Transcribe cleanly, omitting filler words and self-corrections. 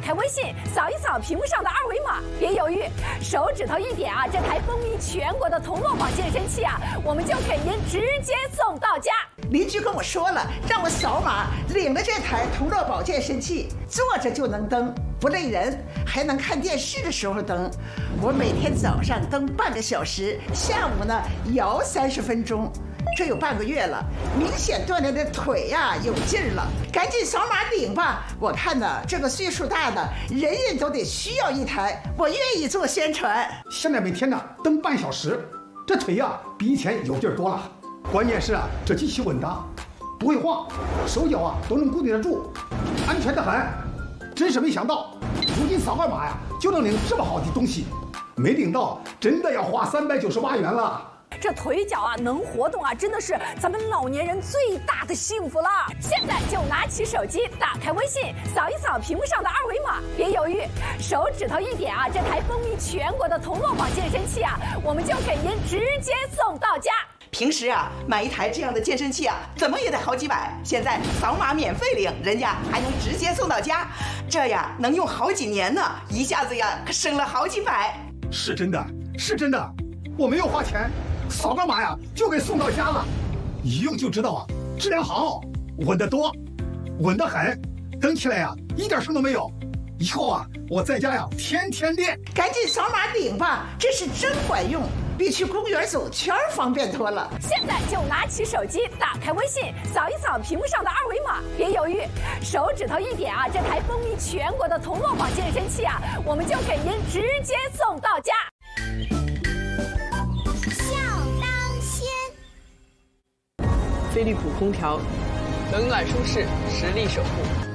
开微信，扫一扫屏幕上的二维码，别犹豫，手指头一点啊，这台风靡全国的铜锣宝健身器啊，我们就给您直接送到家。 邻居跟我说了，让我扫码领了这台铜锣宝健身器，坐着就能蹬，不累人，还能看电视的时候蹬。我每天早上蹬半个小时，下午呢摇30分钟。这有半个月了，明显锻炼的腿呀有劲儿了，赶紧扫码领吧！我看呢，这个岁数大的人人都得需要一台，我愿意做宣传。 现在每天呢蹬半小时，这腿呀比以前有劲儿多了。关键是啊，这机器稳当，不会晃，手脚啊都能固定得住，安全得很。真是没想到，如今扫个码呀就能领这么好的东西，没领到真的要花398元了。 这腿脚啊能活动啊，真的是咱们老年人最大的幸福了。现在就拿起手机，打开微信，扫一扫屏幕上的二维码，别犹豫，手指头一点啊，这台风靡全国的铜锣宝健身器啊，我们就给您直接送到家。 平时啊，买一台这样的健身器啊，怎么也得好几百。现在扫码免费领，人家还能直接送到家，这呀能用好几年呢，一下子呀可省了好几百。 是真的，是真的，我没有花钱，扫个码呀就给送到家了，一用就知道啊，质量好，稳得多，稳得很，蹬起来呀一点声都没有。以后啊，我在家呀天天练。 赶紧扫码领吧，这是真管用，比去公园走圈方便多了。 现在就拿起手机，打开微信，扫一扫屏幕上的二维码，别犹豫，手指头一点啊，这台风靡全国的铜锣宝健身器啊，我们就给您直接送到家。 笑当先， 飞利浦空调，冷暖舒适，实力守护。